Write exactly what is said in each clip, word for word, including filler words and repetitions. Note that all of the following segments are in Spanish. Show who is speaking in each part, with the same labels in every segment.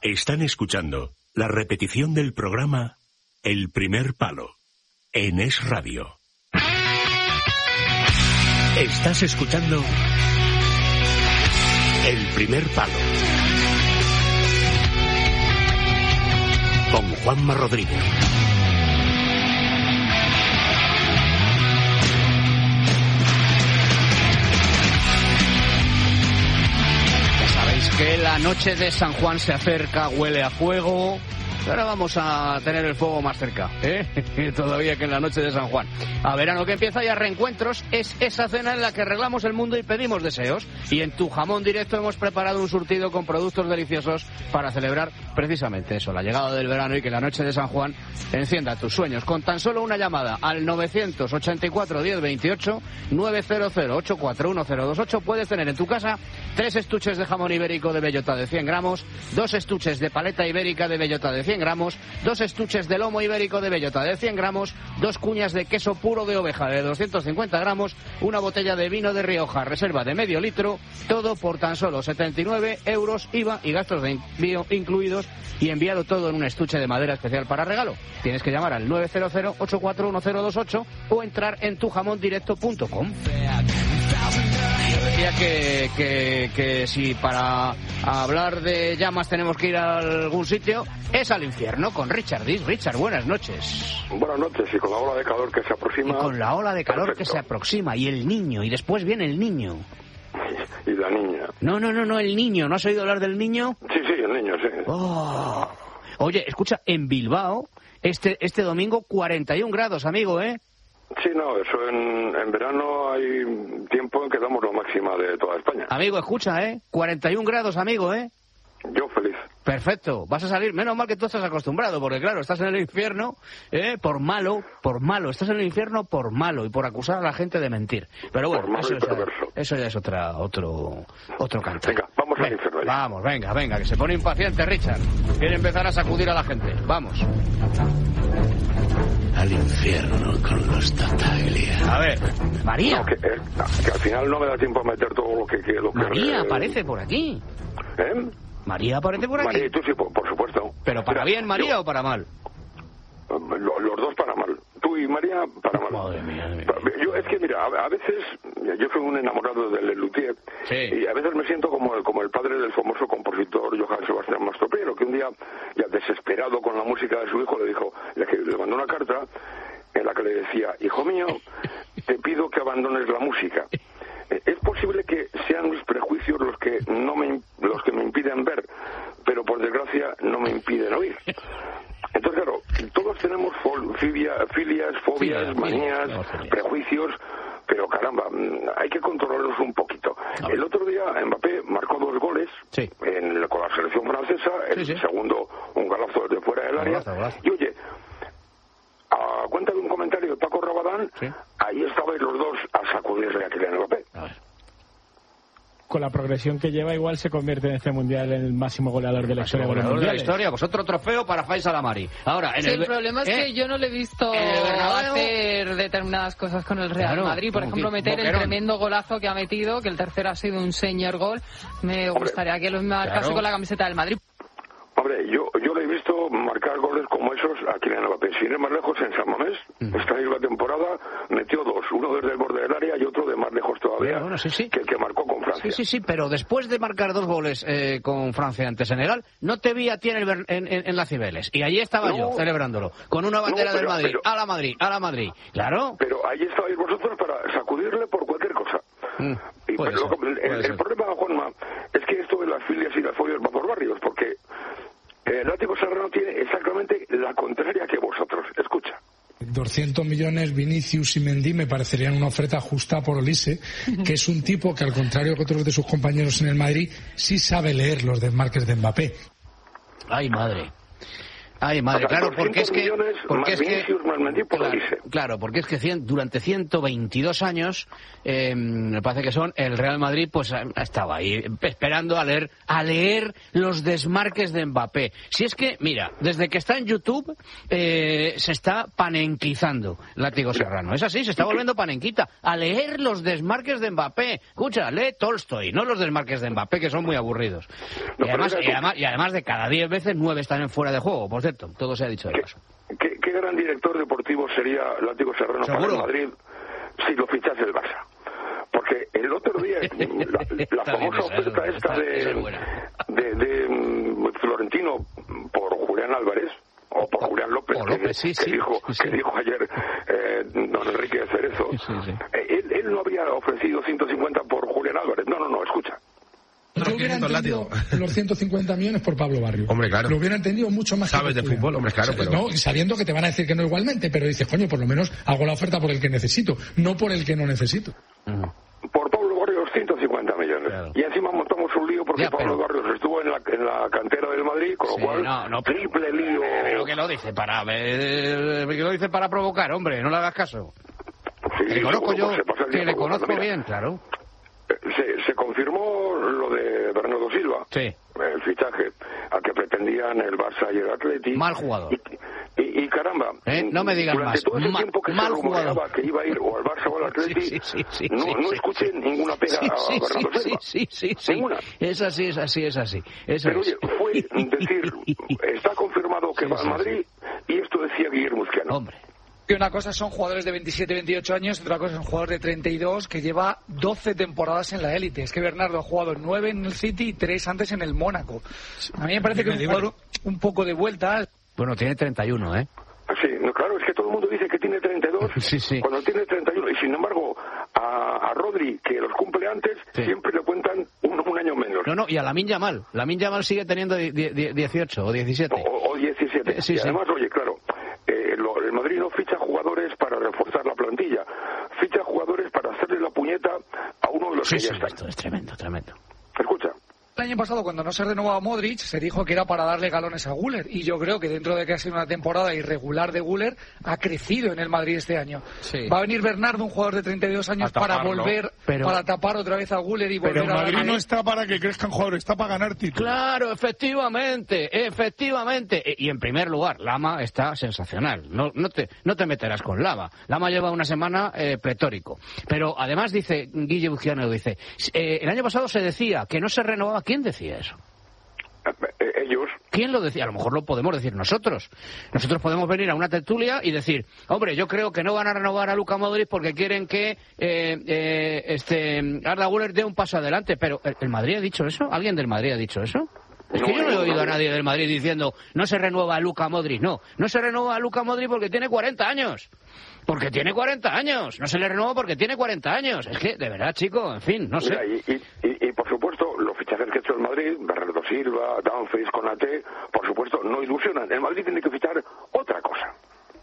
Speaker 1: Están escuchando la repetición del programa El Primer Palo en Es Radio. Estás escuchando El Primer Palo con Juanma Rodríguez.
Speaker 2: Que la noche de San Juan se acerca, huele a fuego. Ahora vamos a tener el fuego más cerca, ¿eh? Todavía que en la noche de San Juan. A verano que empieza y a reencuentros es esa cena en la que arreglamos el mundo y pedimos deseos. Y en Tu Jamón Directo hemos preparado un surtido con productos deliciosos para celebrar precisamente eso, la llegada del verano y que la noche de San Juan encienda tus sueños. Con tan solo una llamada al novecientos ochenta y cuatro diez veintiocho, novecientos ochenta y cuatro uno cero dos ocho puedes tener en tu casa tres estuches de jamón ibérico de bellota de cien gramos, dos estuches de paleta ibérica de bellota de cien gramos, dos estuches de lomo ibérico de bellota de cien gramos, dos cuñas de queso puro de oveja de doscientos cincuenta gramos, una botella de vino de Rioja reserva de medio litro, todo por tan solo setenta y nueve euros, I V A y gastos de envío incluidos, y enviado todo en un estuche de madera especial para regalo. Tienes que llamar al nueve cero cero ocho cuatro uno cero dos ocho o entrar en tu jamón directo punto com. Yo decía que, que, que si para hablar de llamas tenemos que ir a algún sitio, es al infierno con Richard Dis. Richard, buenas noches.
Speaker 3: Buenas noches, y con la ola de calor que se aproxima...
Speaker 2: Y con la ola de calor
Speaker 3: perfecto.
Speaker 2: que se aproxima, y el niño, y después viene el niño.
Speaker 3: Y la niña.
Speaker 2: No, no, no, no, el niño. ¿No has oído hablar del niño?
Speaker 3: Sí, sí, el niño, sí.
Speaker 2: Oh. Oye, escucha, en Bilbao, este, este domingo, cuarenta y un grados, amigo, ¿eh?
Speaker 3: Sí, no, eso en, en verano hay tiempo en que damos lo máxima de toda España.
Speaker 2: Amigo, escucha, ¿eh? cuarenta y un grados, amigo, ¿eh?
Speaker 3: Yo feliz.
Speaker 2: Perfecto, vas a salir, menos mal que tú estás acostumbrado, porque claro, estás en el infierno, ¿eh? por malo, por malo, estás en el infierno por malo y por acusar a la gente de mentir. Pero bueno,
Speaker 3: por malo
Speaker 2: eso,
Speaker 3: y
Speaker 2: ya,
Speaker 3: perverso.
Speaker 2: eso ya es otra, otro, otro canto.
Speaker 3: Venga, vamos
Speaker 2: Ven,
Speaker 3: al infierno. Ya.
Speaker 2: Vamos, venga, venga, que se pone impaciente Richard. Quiere empezar a sacudir a la gente. Vamos.
Speaker 1: Al infierno con los Tataglia.
Speaker 2: A ver, María.
Speaker 3: No, que, eh, que al final no me da tiempo a meter todo lo que... que lo que
Speaker 2: María
Speaker 3: eh,
Speaker 2: aparece por aquí.
Speaker 3: ¿Eh?
Speaker 2: María aparece por aquí.
Speaker 3: María, tú sí, por, por supuesto.
Speaker 2: ¿Pero para
Speaker 3: Mira,
Speaker 2: bien, María,
Speaker 3: yo,
Speaker 2: o para mal?
Speaker 3: Lo, los dos para mal. Tú y María para mal.
Speaker 2: Madre mía, madre mía.
Speaker 3: Yo, es que mira, a, a veces yo soy un enamorado de Lelutier,
Speaker 2: sí.
Speaker 3: Y a veces me siento como el, como el padre del famoso compositor Johann Sebastian Mastropiero, que un día, ya desesperado con la música de su hijo, le dijo, le, le mandó una carta en la que le decía, hijo mío, te pido que abandones la música. Es posible que sean mis prejuicios los que no me los que me impiden ver, pero por desgracia no me impiden oír. Entonces, claro, todos tenemos fol, fibia, filias, fobias,
Speaker 2: Filia,
Speaker 3: manías,
Speaker 2: filia, no, filia.
Speaker 3: prejuicios, pero caramba, hay que controlarlos un poquito. El otro día Mbappé marcó dos goles
Speaker 2: sí.
Speaker 3: en, con la selección francesa, el
Speaker 2: sí, sí.
Speaker 3: segundo un golazo desde fuera del área,
Speaker 2: golazo, golazo.
Speaker 3: y oye, a cuenta de un comentario de Paco Rabadán,
Speaker 2: sí.
Speaker 3: ahí estabais los dos a sacudirle a Kylian Mbappé.
Speaker 2: A ver.
Speaker 4: Con la progresión que lleva, igual se convierte en este mundial en el máximo goleador de la historia de los
Speaker 2: de la
Speaker 4: mundiales.
Speaker 2: historia, pues otro trofeo para Faisal Amari. Ahora, en
Speaker 5: sí,
Speaker 2: el,
Speaker 5: el problema es
Speaker 2: ¿eh?
Speaker 5: que yo no le he visto
Speaker 2: En el Bernabéu
Speaker 5: hacer determinadas cosas con el Real
Speaker 2: Claro,
Speaker 5: Madrid. Por
Speaker 2: como
Speaker 5: ejemplo,
Speaker 2: que
Speaker 5: meter el
Speaker 2: Boquerón.
Speaker 5: tremendo golazo que ha metido, que el tercero ha sido un señor gol. Me
Speaker 3: Hombre,
Speaker 5: gustaría que lo marcase
Speaker 2: claro.
Speaker 5: con la camiseta del Madrid.
Speaker 3: Hombre, yo, yo le he visto marcar goles como esos a Kylian Mbappé. Sin ir más lejos, en San Mamés,
Speaker 2: Mm.
Speaker 3: esta misma temporada, metió dos. Uno desde el borde del área y otro de más lejos todavía,
Speaker 2: Bueno, sí, sí.
Speaker 3: que el que marcó con Francia.
Speaker 2: Sí, sí, sí, pero después de marcar dos goles eh, con Francia ante Senegal, no te vi a ti en, el, Ber- en, en, en la Cibeles. Y allí estaba
Speaker 3: No.
Speaker 2: yo, celebrándolo, con una bandera
Speaker 3: No, pero-
Speaker 2: del Madrid.
Speaker 3: pero-
Speaker 2: a la Madrid, a la Madrid. Claro.
Speaker 3: Pero ahí estabais vosotros para sacudirle por cualquier cosa.
Speaker 2: Mm,
Speaker 3: Y,
Speaker 2: puede
Speaker 3: pero
Speaker 2: ser,
Speaker 3: lo- el,
Speaker 2: puede
Speaker 3: el
Speaker 2: ser.
Speaker 3: problema, Juanma, es que esto de las filias y las fobias va por barrios, porque el Atlético Serrano tiene exactamente la contraria que vosotros. Escucha.
Speaker 6: doscientos millones Vinicius y Mendy me parecerían una oferta justa por Olise, que es un tipo que, al contrario que otros de sus compañeros en el Madrid, sí sabe leer los desmarques de Mbappé.
Speaker 2: Ay, madre. Ay, madre,
Speaker 3: o sea,
Speaker 2: claro, porque es que... Porque
Speaker 3: más
Speaker 2: es que
Speaker 3: Vinicius, más Mendy por
Speaker 2: claro,
Speaker 3: Olise.
Speaker 2: claro, porque es que cien, durante ciento veintidós años, eh, me parece que son, el Real Madrid pues estaba ahí esperando a leer, a leer los desmarques de Mbappé. Si es que, mira, desde que está en YouTube eh, se está panenquizando Látigo Serrano. Es así, se está volviendo panenquita. A leer los desmarques de Mbappé. Escucha, lee Tolstoy, no los desmarques de Mbappé, que son muy aburridos. Y además, y además, y además de cada diez veces, nueve están en fuera de juego, por cierto. Todo se ha dicho de paso.
Speaker 3: ¿Qué, qué gran director deportivo sería Látigo Serrano para el Madrid si lo fichase el Barça? Porque el otro día, la, la famosa oferta esta de, de, de um, Florentino por Julián Álvarez, o por Julián López,
Speaker 2: López
Speaker 3: que,
Speaker 2: sí,
Speaker 3: que,
Speaker 2: sí,
Speaker 3: dijo,
Speaker 2: sí.
Speaker 3: que dijo ayer eh, don Enrique de Cerezo,
Speaker 2: sí, sí.
Speaker 3: Eh, él, él no había ofrecido ciento cincuenta por Julián Álvarez. No, no, no, escucha.
Speaker 6: Yo hubiera entendido los ciento cincuenta millones por Pablo Barrio.
Speaker 7: Hombre, claro.
Speaker 6: Lo hubiera entendido mucho más.
Speaker 7: Sabes de fútbol, hombre, claro, pero...
Speaker 6: No, sabiendo que te van a decir que no igualmente, pero dices, coño, por lo menos hago la oferta por el que necesito, no por el que no necesito.
Speaker 2: Uh-huh.
Speaker 3: Por Pablo Barrios, ciento cincuenta millones.
Speaker 2: Claro.
Speaker 3: Y encima montamos un lío porque
Speaker 2: Ya,
Speaker 3: Pablo
Speaker 2: pero...
Speaker 3: Barrios estuvo en la, en la cantera del Madrid, con
Speaker 2: Sí,
Speaker 3: lo cual,
Speaker 2: no, no, pero-
Speaker 3: triple lío.
Speaker 2: Pero que lo dice para... Eh, que lo dice para provocar, hombre, no le hagas caso.
Speaker 3: Sí,
Speaker 2: Que le conozco
Speaker 3: bueno,
Speaker 2: yo,
Speaker 3: pues se pasa el
Speaker 2: que
Speaker 3: día
Speaker 2: le
Speaker 3: provocando.
Speaker 2: conozco
Speaker 3: Mira,
Speaker 2: bien, claro.
Speaker 3: Se, se confirmó lo de Bernardo Silva,
Speaker 2: Sí.
Speaker 3: el fichaje al que pretendían el Barça y el Atleti.
Speaker 2: Mal jugador.
Speaker 3: Y, y, y caramba,
Speaker 2: ¿Eh? No me digas
Speaker 3: durante
Speaker 2: más.
Speaker 3: todo ese
Speaker 2: Ma-
Speaker 3: tiempo que
Speaker 2: mal
Speaker 3: se rumoreaba
Speaker 2: jugador.
Speaker 3: que iba a ir o al Barça o al Atleti,
Speaker 2: Sí, sí, sí,
Speaker 3: no,
Speaker 2: sí,
Speaker 3: no
Speaker 2: sí,
Speaker 3: escuché
Speaker 2: sí.
Speaker 3: ninguna pega
Speaker 2: Sí, sí,
Speaker 3: a Bernardo
Speaker 2: sí,
Speaker 3: Silva.
Speaker 2: sí, sí, sí.
Speaker 3: Ninguna.
Speaker 2: Es así, es así, es así. Eso
Speaker 3: Pero
Speaker 2: es.
Speaker 3: oye, fue decir, está confirmado que
Speaker 2: Sí,
Speaker 3: va
Speaker 2: sí,
Speaker 3: al Madrid, y esto decía Guillermo Izquiano.
Speaker 2: Hombre.
Speaker 8: Que una cosa son jugadores de veintisiete, veintiocho años, otra cosa son jugadores de treinta y dos que lleva doce temporadas en la élite. Es que Bernardo ha jugado nueve en el City y tres antes en el Mónaco. A mí me parece que es un jugador un poco de vuelta.
Speaker 2: Bueno, tiene treinta y uno, ¿eh?
Speaker 3: Sí, no, claro, es que todo el mundo dice que tiene treinta y dos,
Speaker 2: Sí, sí.
Speaker 3: cuando tiene treinta y uno, y sin embargo, a, a Rodri, que los cumple antes,
Speaker 2: Sí.
Speaker 3: siempre le cuentan un, un año menos.
Speaker 2: No, no, y a Lamine Yamal. Lamine Yamal sigue teniendo die- die- dieciocho o diecisiete.
Speaker 3: O, o diecisiete.
Speaker 2: Eh, sí,
Speaker 3: y
Speaker 2: sí.
Speaker 3: además, oye, claro, eh, lo- el Madrid no ficha jugadores para reforzar la plantilla, ficha jugadores para hacerle la puñeta a uno de los
Speaker 2: Sí,
Speaker 3: que
Speaker 2: sí,
Speaker 3: ya están.
Speaker 2: esto es tremendo, tremendo.
Speaker 3: Escucha.
Speaker 8: El año pasado, cuando no se renovaba Modric, se dijo que era para darle galones a Güler. Y yo creo que dentro de que ha sido una temporada irregular de Güler, ha crecido en el Madrid este año.
Speaker 7: Sí.
Speaker 8: Va a venir Bernardo, un jugador de treinta y dos años,
Speaker 7: A
Speaker 8: para
Speaker 7: taparlo.
Speaker 8: volver,
Speaker 2: Pero-
Speaker 8: para tapar otra vez a Güler y volver
Speaker 6: Pero el
Speaker 8: a
Speaker 6: Madrid
Speaker 8: darle-
Speaker 6: no está para que crezcan jugadores, está para ganar títulos.
Speaker 2: Claro, efectivamente, efectivamente. E- Y en primer lugar, Lama está sensacional. No, no, te, no te meterás con Lama. Lama lleva una semana eh, pletórico. Pero además dice, Guille Buciano dice, eh, el año pasado se decía que no se renovaba. ¿Quién decía eso?
Speaker 3: Eh, ellos,
Speaker 2: ¿Quién lo decía? A lo mejor lo podemos decir nosotros. Nosotros podemos venir a una tertulia y decir, hombre, yo creo que no van a renovar a Luka Modric porque quieren que eh, eh, este Arda Güler dé un paso adelante. Pero, ¿el, el Madrid ha dicho eso? ¿Alguien del Madrid ha dicho eso? Es que yo no he oído a nadie del Madrid diciendo, no se renueva a Luka Modric. No, no se renueva a Luka Modric porque tiene cuarenta años. Porque tiene cuarenta años. No se le renueva porque tiene cuarenta años. Es que, de verdad, chico, en fin, no sé.
Speaker 3: mira, y, y, y, y por supuesto, los fichajes que ha hecho el Madrid, Bernardo Silva, Dumfries, Konaté, por supuesto, no ilusionan. El Madrid tiene que fichar otra cosa.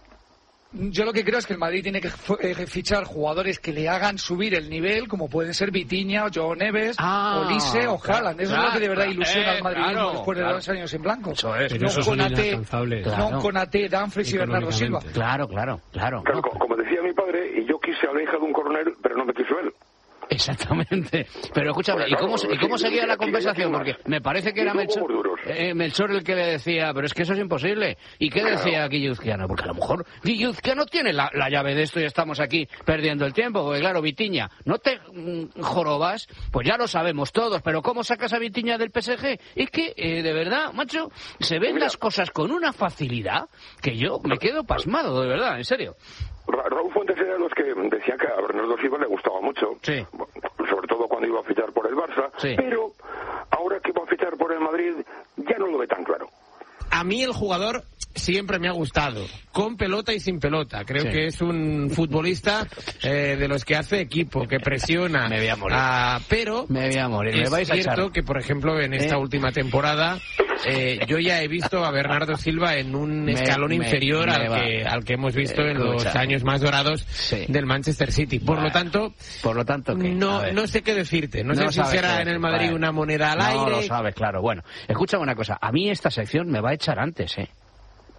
Speaker 8: Yo lo que creo es que el Madrid tiene que fu- eh, fichar jugadores que le hagan subir el nivel, como pueden ser Vitinha, o Joao Neves,
Speaker 2: Ah,
Speaker 8: o Lise, o
Speaker 2: claro,
Speaker 8: Haaland. Eso
Speaker 2: claro,
Speaker 8: es lo que de verdad
Speaker 2: claro,
Speaker 8: ilusiona
Speaker 2: eh,
Speaker 8: al madridismo
Speaker 2: claro,
Speaker 8: después
Speaker 2: claro.
Speaker 8: de dos años en blanco.
Speaker 2: Eso es.
Speaker 4: Pero
Speaker 8: no
Speaker 4: esos son
Speaker 8: Konaté,
Speaker 4: inalcanzables.
Speaker 2: Claro.
Speaker 8: no Konaté, Dumfries y Bernardo Silva.
Speaker 4: Económicamente.
Speaker 2: Claro, claro, claro.
Speaker 3: Claro,
Speaker 2: No,
Speaker 3: co- como decía mi padre, y yo quise a la hija de un coronel, pero no me quiso él.
Speaker 2: Exactamente. Pero escúchame,
Speaker 3: Pues
Speaker 2: ¿y cómo,
Speaker 3: claro,
Speaker 2: ¿y cómo
Speaker 3: sí,
Speaker 2: seguía
Speaker 3: sí,
Speaker 2: la
Speaker 3: aquí-
Speaker 2: conversación?
Speaker 3: aquí
Speaker 2: Porque
Speaker 3: más.
Speaker 2: me parece que
Speaker 3: Y
Speaker 2: era
Speaker 3: luego
Speaker 2: Melchor,
Speaker 3: gorduros.
Speaker 2: eh, Melchor el que le decía, pero es que eso es imposible. ¿Y qué decía Guilluzquiano? Porque a lo mejor Guilluzquiano tiene la, la llave de esto y estamos aquí perdiendo el tiempo. Porque claro, Vitinha, no te mm, jorobas, pues ya lo sabemos todos, pero ¿cómo sacas a Vitinha del P S G? Es que, eh, de verdad, macho, se ven
Speaker 3: Mira.
Speaker 2: las cosas con una facilidad que yo me quedo pasmado, de verdad, en serio.
Speaker 3: Ra- Raúl Fuentes era de los que decía que a Bernardo Silva le gustaba mucho,
Speaker 2: Sí.
Speaker 3: sobre todo cuando iba a fichar por el Barça,
Speaker 2: Sí.
Speaker 3: pero ahora que va a fichar por el Madrid ya no lo ve tan claro.
Speaker 7: A mí el jugador siempre me ha gustado, con pelota y sin pelota. Creo
Speaker 2: Sí.
Speaker 7: que es un futbolista eh, de los que hace equipo, que presiona.
Speaker 2: Me voy a morir.
Speaker 7: Ah, pero
Speaker 2: Me voy a morir, me
Speaker 7: es
Speaker 2: vais a
Speaker 7: cierto
Speaker 2: echar.
Speaker 7: que, por ejemplo, en esta
Speaker 2: Eh.
Speaker 7: última temporada eh, yo ya he visto a Bernardo Silva en un
Speaker 2: Me-
Speaker 7: escalón
Speaker 2: me-
Speaker 7: inferior
Speaker 2: me
Speaker 7: al
Speaker 2: va.
Speaker 7: que, al que hemos visto en los
Speaker 2: Escucha.
Speaker 7: años más dorados
Speaker 2: Sí.
Speaker 7: del Manchester City. Por
Speaker 2: Vale.
Speaker 7: lo tanto,
Speaker 2: Por lo tanto, ¿qué? A
Speaker 7: no,
Speaker 2: ver.
Speaker 7: no sé qué decirte. No,
Speaker 2: No
Speaker 7: sé si
Speaker 2: sabes
Speaker 7: será
Speaker 2: qué
Speaker 7: en el
Speaker 2: decir.
Speaker 7: Madrid
Speaker 2: Vale.
Speaker 7: una moneda al
Speaker 2: No
Speaker 7: aire.
Speaker 2: lo sabes, claro. Bueno, escúchame una cosa. A mí esta sección me va a echar antes, ¿eh?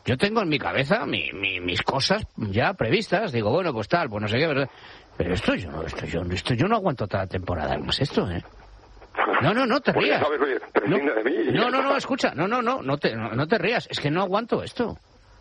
Speaker 2: yo tengo en mi cabeza mi, mi, mis cosas ya previstas. Digo, bueno, pues tal, pues no sé qué, ¿verdad? Pero esto yo no, esto yo, esto yo no aguanto toda la temporada más esto, ¿eh? No, no, no te rías.
Speaker 3: Oye, ¿sabes? Oye,
Speaker 2: no,
Speaker 3: de mí.
Speaker 2: no, no, no, escucha, no, no, no, no te, no, no te rías. Es que no aguanto esto.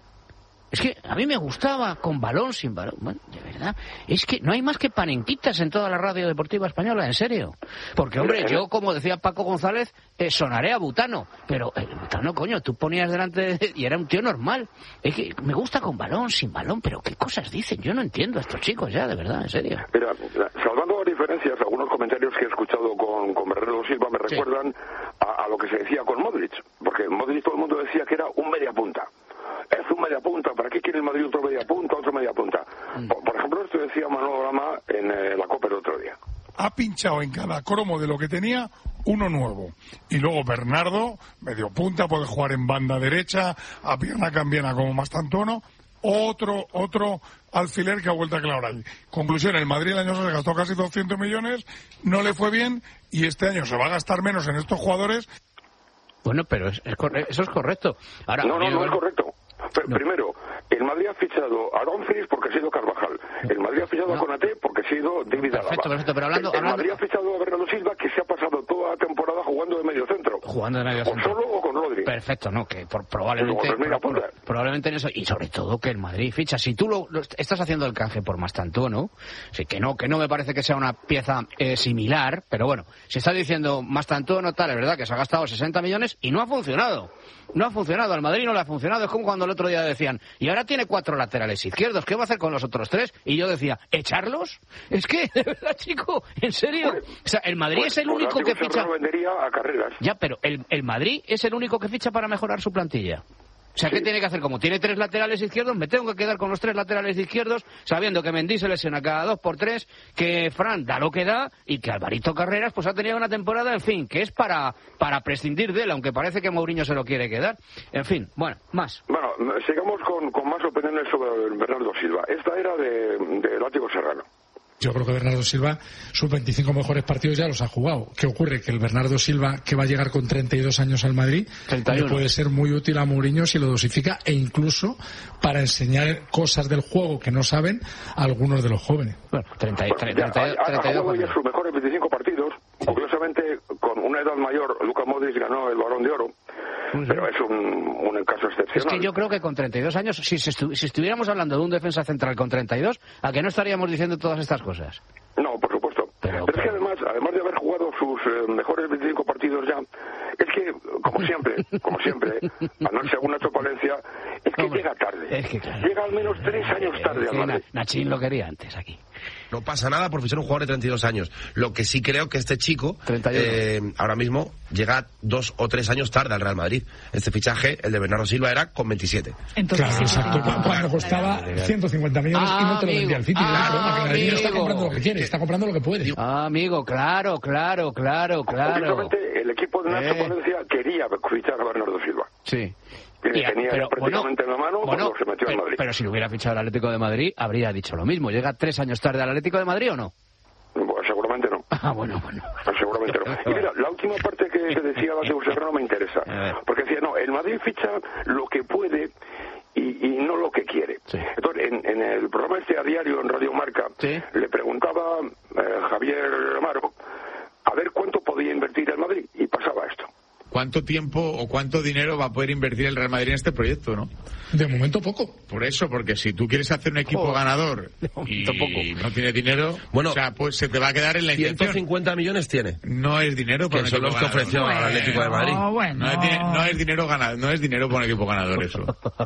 Speaker 2: Es que a mí me gustaba con balón, sin balón. Bueno, de verdad. Es que no hay más que panenquitas en toda la radio deportiva española, en serio. Porque, hombre, yo, como decía Paco González, eh, sonaré a Butano. Pero el Butano, coño, tú ponías delante de... y era un tío normal. Es que me gusta con balón, sin balón. Pero ¿qué cosas dicen? Yo no entiendo a estos chicos ya, de verdad, en serio.
Speaker 3: Mira, salvando diferencias, algunos comentarios que he escuchado con, con Bernardo Silva me recuerdan sí. a, a lo que se decía con Modric. Porque Modric todo el mundo decía que era un media punta. Es un media punta, ¿para qué quiere el Madrid otro media punta, otro media punta? Mm. Por, por ejemplo, esto decía Manolo Lama en eh, la Copa el otro día.
Speaker 9: Ha pinchado en cada cromo de lo que tenía uno nuevo. Y luego Bernardo, medio punta, puede jugar en banda derecha, a pierna cambiana como Mastantuono, otro, otro alfiler que ha vuelto a clavar allí. Conclusión, el Madrid el año pasado se gastó casi doscientos millones, no le fue bien, y este año se va a gastar menos en estos jugadores.
Speaker 2: Bueno, pero es, es corre- eso es correcto. Ahora,
Speaker 3: no, no, no
Speaker 2: el...
Speaker 3: es correcto. Pero, no. Primero, el Madrid ha fichado a Dumfries porque ha sido Carvajal. El Madrid ha fichado no. a Konaté porque ha sido David Alaba.
Speaker 2: Perfecto, perfecto, pero hablando...
Speaker 3: El, el
Speaker 2: hablando...
Speaker 3: Madrid ha fichado a Bernardo Silva, que se ha pasado toda la temporada jugando de medio centro.
Speaker 2: Jugando de medio centro.
Speaker 3: O solo o con Rodri.
Speaker 2: Perfecto, no, que por, probablemente...
Speaker 3: Pro,
Speaker 2: pro, probablemente en eso, y sobre todo que el Madrid ficha. Si tú lo, lo estás haciendo el canje por Mastantuono, sí, que no, que no me parece que sea una pieza eh, similar, pero bueno, si estás diciendo Mastantuono tal, es verdad que se ha gastado sesenta millones y no ha funcionado. No ha funcionado, al Madrid no le ha funcionado. Es como cuando el otro día decían, y ahora tiene cuatro laterales izquierdos, ¿qué va a hacer con los otros tres? Y yo decía, ¿echarlos? Es que, de verdad, chico, en serio. Pues, o sea, el Madrid pues, es el único que ficha...
Speaker 3: vendería a Carreras.
Speaker 2: Ya, pero el, el Madrid es el único que ficha para mejorar su plantilla. O sea, ¿qué sí. tiene que hacer? Como tiene tres laterales izquierdos, me tengo que quedar con los tres laterales izquierdos, sabiendo que Mendy se lesiona cada dos por tres, que Fran da lo que da, y que Alvarito Carreras pues ha tenido una temporada, en fin, que es para, para prescindir de él, aunque parece que Mourinho se lo quiere quedar. En fin, bueno, más.
Speaker 3: Bueno, sigamos con, con más opiniones sobre Bernardo Silva. Esta era de, de Látigo Serrano.
Speaker 6: Yo creo que Bernardo Silva, sus veinticinco mejores partidos ya los ha jugado. ¿Qué ocurre? Que el Bernardo Silva, que va a llegar con treinta y dos años al Madrid, le puede ser muy útil a Mourinho si lo dosifica, e incluso para enseñar cosas del juego que no saben a algunos de los jóvenes.
Speaker 2: Bueno, treinta y dos.
Speaker 3: Ha jugado ya sus mejores veinticinco partidos. Sí. Curiosamente, con una edad mayor, Luka Modric ganó el Balón de Oro. Uh-huh. Pero es un, un caso excepcional.
Speaker 2: Es que yo creo que con treinta y dos años, si, si, estu- si estuviéramos hablando de un defensa central con treinta y dos, ¿a qué no estaríamos diciendo todas estas cosas?
Speaker 3: No, por supuesto. Pero, pero, pero es que además, además de haber jugado sus eh, mejores veinticinco partidos ya, es que, como siempre, como siempre, anoche según Nacho Palencia, es que Hombre, llega tarde.
Speaker 2: Es que, claro,
Speaker 3: llega al menos tres años tarde.
Speaker 2: Es que
Speaker 3: al Madrid.
Speaker 2: Nachín lo quería antes aquí.
Speaker 10: No pasa nada por fichar un jugador de treinta y dos años. Lo que sí creo que este chico, eh, ahora mismo, llega dos o tres años tarde al Real Madrid. Este fichaje, el de Bernardo Silva, era con veintisiete.
Speaker 6: Entonces, claro, exacto. Ah, cuando costaba ciento cincuenta millones ah, y no te lo vendía el City.
Speaker 2: Ah,
Speaker 6: claro, porque el está comprando lo que quiere, está comprando lo que puede.
Speaker 2: Ah, amigo, claro, claro, claro, claro.
Speaker 3: Justamente el equipo de Nacho eh. Palencia quería fichar a Bernardo Silva.
Speaker 2: Sí.
Speaker 3: Y tenía pero, prácticamente
Speaker 2: bueno,
Speaker 3: en la mano
Speaker 2: bueno,
Speaker 3: cuando se metió
Speaker 2: pero,
Speaker 3: en Madrid.
Speaker 2: Pero si lo hubiera fichado el Atlético de Madrid, habría dicho lo mismo. ¿Llega tres años tarde al Atlético de Madrid o no?
Speaker 3: Bueno, seguramente no.
Speaker 2: Ah, bueno, bueno.
Speaker 3: Seguramente no. Y mira, la última parte que, que decía Látigo Serrano me interesa. Porque decía, no, el Madrid ficha lo que puede y, y no lo que quiere.
Speaker 2: Sí.
Speaker 3: Entonces, en, en el programa este a diario en Radio Marca,
Speaker 2: ¿Sí?
Speaker 3: le preguntaba eh, Javier Amaro a ver cuánto podía invertir el Madrid y pasaba esto.
Speaker 11: ¿Cuánto tiempo o cuánto dinero va a poder invertir el Real Madrid en este proyecto, no?
Speaker 6: De momento poco.
Speaker 11: Por eso, porque si tú quieres hacer un equipo oh, ganador y poco. no tienes dinero,
Speaker 10: bueno,
Speaker 11: o sea, pues se te va a quedar en la intención.
Speaker 10: ciento cincuenta millones tiene.
Speaker 11: No es dinero para
Speaker 10: que son los que ofreció bueno, al Atlético de Madrid.
Speaker 11: Bueno. No, es, no es dinero ganador, no es dinero para un equipo ganador eso.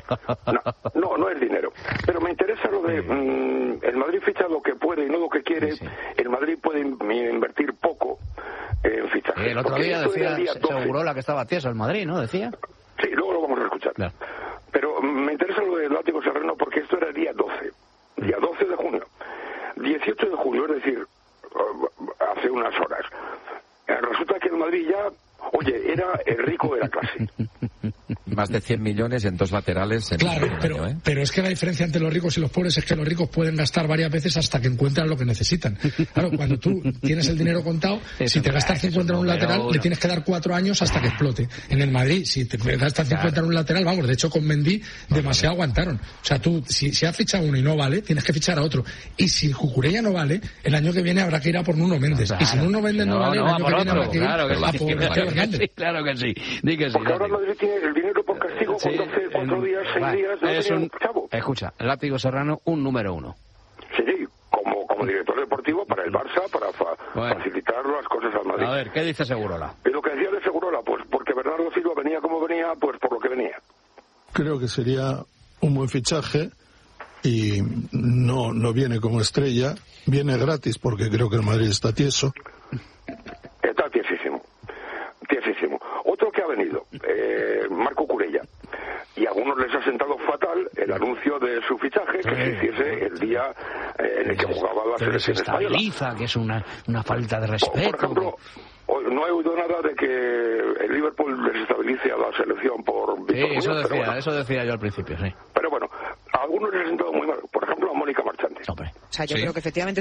Speaker 3: No, no, no es dinero. Pero me interesa lo de mmm, el Madrid ficha lo que puede y no lo que quiere. Sí, sí. El Madrid puede invertir poco en fichajes.
Speaker 2: El otro día decía, se auguró la que estaba tieso el Madrid, ¿no? Decía.
Speaker 3: Sí, luego lo vamos a escuchar. Claro. Pero me interesa lo de Látigo Serrano porque esto era el día doce. Día doce de junio. dieciocho de julio, es decir, hace unas horas. Resulta que el Madrid ya, oye, era el rico de la clase.
Speaker 12: más de cien millones en dos laterales. En
Speaker 6: claro,
Speaker 12: el
Speaker 6: pero,
Speaker 12: año, ¿eh?
Speaker 6: pero es que la diferencia entre los ricos y los pobres es que los ricos pueden gastar varias veces hasta que encuentran lo que necesitan. Claro, cuando tú tienes el dinero contado, si te gastas cincuenta en un lateral, le tienes que dar cuatro años hasta que explote. En el Madrid, si te gastas cincuenta en un lateral, vamos, de hecho con Mendy demasiado aguantaron. O sea, tú, si, si has fichado uno y no vale, tienes que fichar a otro. Y si Cucurella no vale, el año que viene habrá que ir a por Nuno Méndez. Claro. Y si Nuno Méndez no, no vale,
Speaker 2: no,
Speaker 6: el año que viene
Speaker 2: otro.
Speaker 6: habrá que ir
Speaker 2: claro que
Speaker 6: a
Speaker 2: sí,
Speaker 6: por
Speaker 2: claro
Speaker 6: Teo
Speaker 2: que
Speaker 6: Hernández.
Speaker 2: sí, claro que sí. Di que sí.
Speaker 3: Porque ahora Madrid tiene el dinero por castigo
Speaker 2: Sí,
Speaker 3: cuando hace cuatro
Speaker 2: el-
Speaker 3: días, seis
Speaker 2: va,
Speaker 3: días, no
Speaker 2: es
Speaker 3: tenía
Speaker 2: un-
Speaker 3: un chavo.
Speaker 2: Escucha, Látigo Serrano, un número uno.
Speaker 3: Sí, sí, como, como director deportivo para el Barça, para fa-
Speaker 2: Bueno.
Speaker 3: facilitar las cosas al Madrid.
Speaker 2: A ver, ¿qué dice Segurola?
Speaker 3: Y lo que decía de Segurola, pues porque Bernardo Silva venía como venía, pues por lo que venía.
Speaker 13: Creo que sería un buen fichaje y no, no viene como estrella, viene gratis porque creo que el Madrid está tieso.
Speaker 3: Está tiesísimo, tiesísimo. Otro que ha venido, eh, Marco Curella. Y a algunos les ha sentado fatal el anuncio de su fichaje, que se hiciese el día eh, en el que jugaba la
Speaker 2: Que
Speaker 3: selección española.
Speaker 2: desestabiliza, que es una, una falta de
Speaker 3: Por
Speaker 2: respeto.
Speaker 3: ejemplo, hoy no he oído nada de que el Liverpool desestabilice a la selección por
Speaker 2: Sí,
Speaker 3: Víctor
Speaker 2: eso
Speaker 3: Muñoz,
Speaker 2: decía,
Speaker 3: pero bueno,
Speaker 2: eso decía yo al principio, sí.
Speaker 3: pero bueno, a algunos les ha sentado muy mal. Por ejemplo, a Mónica Marchante.
Speaker 2: Hombre.
Speaker 14: O sea, yo
Speaker 12: Sí.
Speaker 14: creo que efectivamente